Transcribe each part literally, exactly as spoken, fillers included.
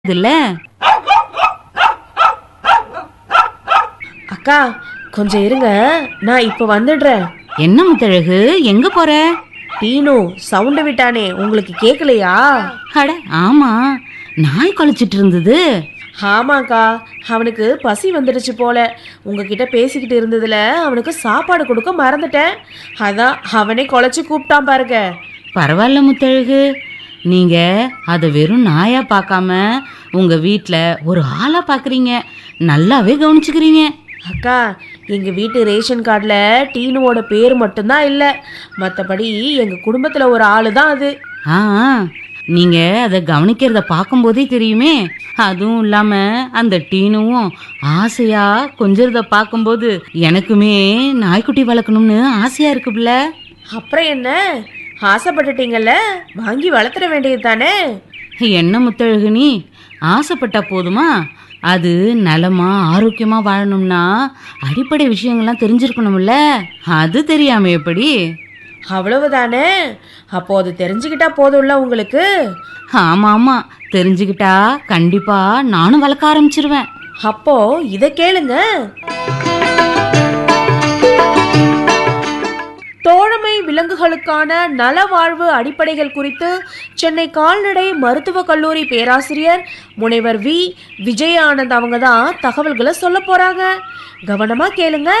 இதுல அக்கா கொஞ்சம் இருங்க, நான் இப்ப வந்துடுறேன். என்ன முத்தழகு, எங்க போற? டீனு சவுண்ட் விட்டானே, உங்களுக்கு கேட்கலையா? அட ஆமா, நாய் குலைச்சிட்டு இருந்தது. ஆமாக்கா, அவனுக்கு பசி வந்துடுச்சு போல. உங்ககிட்ட பேசிக்கிட்டு இருந்ததுல அவனுக்கு சாப்பாடு கொடுக்க மறந்துட்டேன். அதான் அவனே குலைச்சு கூப்பிட்டான் பாருங்க. பரவாயில்ல முத்தழகு, நீங்க அதை வெறும் நாயா பார்க்காம உங்க வீட்ல ஒரு ஆளா பாக்குறீங்க. நல்லாவே கவனிச்சுக்கிறீங்க. அக்கா, எங்க வீட்டு ரேஷன் கார்டில் டீனுவோட பேர் மட்டும்தான் இல்லை, மற்றபடி எங்க குடும்பத்துல ஒரு ஆளு தான் அது. ஆ நீங்க அதை கவனிக்கிறத பார்க்கும்போதே தெரியுமே. அதுவும் இல்லாம அந்த டீனுவும் ஆசையா கொஞ்சறத பார்க்கும்போது எனக்குமே நாய்க்குட்டி வளர்க்கணும்னு ஆசையா இருக்குல்ல. அப்புறம் என்ன, ஆசைப்பட்டுட்டீங்கல்ல, வாங்கி வளர்த்துற வேண்டியது தானே. என்ன முத்தழகு, நீ ஆசைப்பட்டா போதுமா? அது நலமா ஆரோக்கியமா வாழணும்னா அடிப்படை விஷயங்கள்லாம் தெரிஞ்சிருக்கணும்ல. அது தெரியாம எப்படி? அவ்வளவுதானே, அப்போ அது தெரிஞ்சுக்கிட்டா போதும்ல உங்களுக்கு. ஆமா ஆமா, தெரிஞ்சுக்கிட்டா கண்டிப்பா நானும் வளர்க்க ஆரம்பிச்சிருவேன். அப்போ இதை கேளுங்க. தோழமை விலங்குகளுக்கான நலவாழ்வு அடிப்படைகள் குறித்து சென்னை கால்நடை மருத்துவக் கல்லூரி பேராசிரியர் முனைவர் வி விஜய ஆனந்த் அவங்க தான் தகவல்களை சொல்ல போறாங்க. கவனமா கேளுங்க.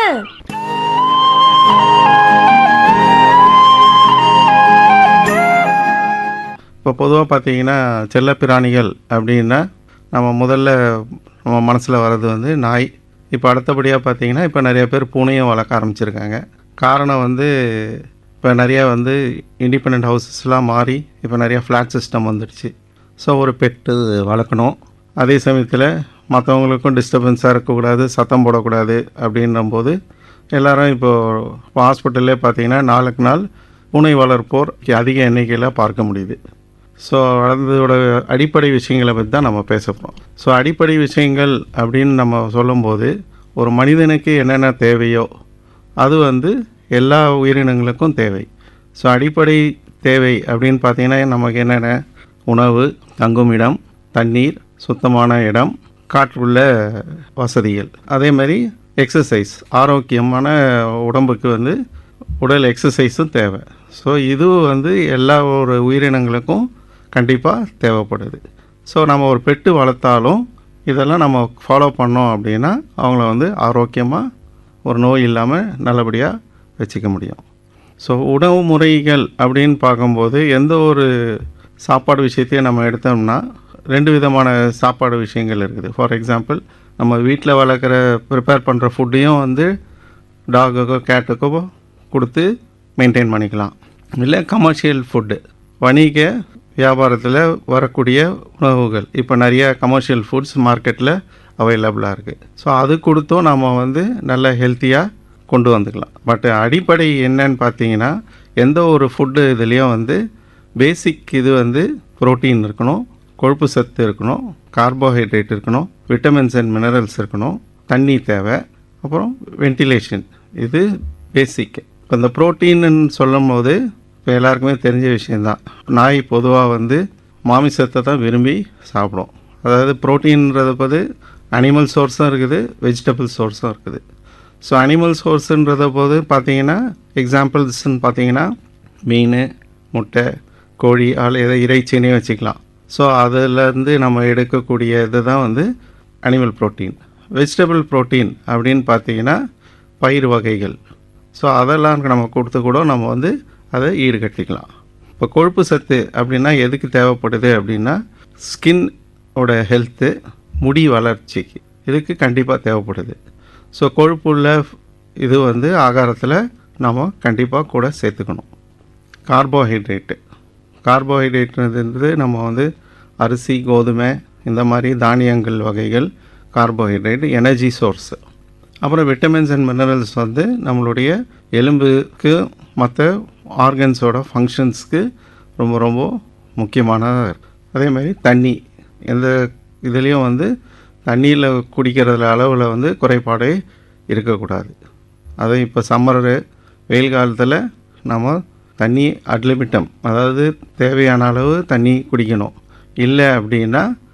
இப்போ பொதுவாக பார்த்தீங்கன்னா செல்லப்பிராணிகள் அப்படின்னா நம்ம முதல்ல நம்ம மனசில் வர்றது வந்து நாய். இப்போ அடுத்தபடியாக பார்த்தீங்கன்னா இப்போ நிறைய பேர் பூனையும் வளர்க்க ஆரம்பிச்சிருக்காங்க. காரணம் வந்து இப்போ நிறையா வந்து இண்டிபெண்ட் ஹவுசஸ்லாம் மாறி இப்போ நிறையா ஃப்ளாட் சிஸ்டம் வந்துடுச்சு. ஸோ ஒரு பெட்டு வளர்க்கணும், அதே சமயத்தில் மற்றவங்களுக்கும் டிஸ்டர்பன்ஸாக இருக்கக்கூடாது, சத்தம் போடக்கூடாது. அப்படின்னும்போது எல்லோரும் இப்போது இப்போ ஹாஸ்பிட்டல்லே பார்த்தீங்கன்னா நாளுக்கு நாள் பூனை வளர்ப்போர் அதிக எண்ணிக்கையில் பார்க்க முடியுது. ஸோ அதோட அடிப்படை விஷயங்களை பற்றி தான் நம்ம பேச போகிறோம். ஸோ அடிப்படை விஷயங்கள் அப்படின்னு நம்ம சொல்லும்போது ஒரு மனிதனுக்கு என்னென்ன தேவையோ அது வந்து எல்லா உயிரினங்களுக்கும் தேவை. ஸோ அடிப்படை தேவை அப்படின்னு பார்த்தீங்கன்னா நமக்கு என்னென்ன, உணவு, தங்குமிடம், தண்ணீர், சுத்தமான இடம், காற்றுள்ள வசதிகள், அதே மாதிரி எக்ஸசைஸ், ஆரோக்கியமான உடம்புக்கு வந்து உடல் எக்ஸசைஸும் தேவை. ஸோ இது வந்து எல்லா ஒரு உயிரினங்களுக்கும் கண்டிப்பாக தேவைப்படுது. ஸோ நம்ம ஒரு பெட்டு வளர்த்தாலும் இதெல்லாம் நம்ம ஃபாலோ பண்ணோம் அப்படின்னா அவங்கள வந்து ஆரோக்கியமாக ஒரு நோய் இல்லாமல் நல்லபடியாக வச்சுக்க முடியும். ஸோ உணவு முறைகள் அப்படின்னு பார்க்கும்போது எந்த ஒரு சாப்பாடு விஷயத்தையும் நம்ம எடுத்தோம்னா ரெண்டு விதமான சாப்பாடு விஷயங்கள் இருக்குது. ஃபார் எக்ஸாம்பிள், நம்ம வீட்டில் வளர்க்குற ப்ரிப்பேர் பண்ணுற ஃபுட்டையும் வந்து டாகுக்கோ கேட்டுக்கோ கொடுத்து மெயின்டைன் பண்ணிக்கலாம். இல்லை கமர்ஷியல் ஃபுட்டு, வணிக வியாபாரத்தில் வரக்கூடிய உணவுகள், இப்போ நிறைய கமர்ஷியல் ஃபுட்ஸ் மார்க்கெட்டில் அவைலபிளாக இருக்குது. ஸோ அது கொடுத்தும் நம்ம வந்து நல்ல ஹெல்த்தியாக கொண்டு வந்துக்கலாம். பட் அடிப்படை என்னன்னு பார்த்தீங்கன்னா எந்த ஒரு ஃபுட்டு இதுலேயும் வந்து பேசிக் இது வந்து புரோட்டீன் இருக்கணும், கொழுப்பு சத்து இருக்கணும், கார்போஹைட்ரேட் இருக்கணும், விட்டமின்ஸ் அண்ட் மினரல்ஸ் இருக்கணும், தண்ணி தேவை, அப்புறம் வென்டிலேஷன். இது பேசிக். இப்போ இந்த ப்ரோட்டீன்னு சொல்லும் போது இப்போ எல்லாருக்குமே தெரிஞ்ச விஷயந்தான். நாய் பொதுவாக வந்து மாமிசத்தை தான் விரும்பி சாப்பிடும். அதாவது ப்ரோட்டீன்றது போது அனிமல் சோர்ஸும் இருக்குது, வெஜிடபிள் சோர்ஸும் இருக்குது. ஸோ அனிமல் சோர்ஸுன்றத போது பார்த்தீங்கன்னா எக்ஸாம்பிள்ஸ்ன்னு பார்த்தீங்கன்னா மீன், முட்டை, கோழி, ஆள் எதை இறைச்சினே வச்சுக்கலாம். ஸோ அதிலேருந்து நம்ம எடுக்கக்கூடிய இது தான் வந்து அனிமல் ப்ரோட்டீன். வெஜிடபிள் ப்ரோட்டீன் அப்படின்னு பார்த்தீங்கன்னா பயிர் வகைகள். ஸோ அதெல்லாம் நம்ம கொடுத்து கூட நம்ம வந்து அதை ஈடுகட்டிக்கலாம். இப்போ கொழுப்பு சத்து அப்படின்னா எதுக்கு தேவைப்படுது அப்படின்னா ஸ்கின் ஓட ஹெல்த்து, முடி வளர்ச்சிக்கு இதுக்கு கண்டிப்பாக தேவைப்படுது. ஸோ கொழுப்புள்ள இது வந்து ஆகாரத்தில் நம்ம கண்டிப்பாக கூட சேர்த்துக்கணும். கார்போஹைட்ரேட்டு கார்போஹைட்ரேட்ன்றது நம்ம வந்து அரிசி, கோதுமை, இந்த மாதிரி தானியங்கள் வகைகள் கார்போஹைட்ரேட் எனர்ஜி சோர்ஸு. அப்புறம் விட்டமின்ஸ் அண்ட் மினரல்ஸ் வந்து நம்மளுடைய எலும்புக்கு மற்ற ஆர்கன்ஸோட ஃபங்க்ஷன்ஸ்க்கு ரொம்ப ரொம்ப முக்கியமானதாக இருக்குது. அதே மாதிரி தண்ணி, எந்த இதுலேயும் வந்து தண்ணியில் குடிக்கிறதுல அளவில் வந்து குறைபாடே இருக்கக்கூடாது. அது இப்போ சம்மரு வெயில் காலத்தில் நம்ம தண்ணி அட்லிமிட்டம், அதாவது தேவையான அளவு தண்ணி குடிக்கணும். இல்லை அப்படின்னா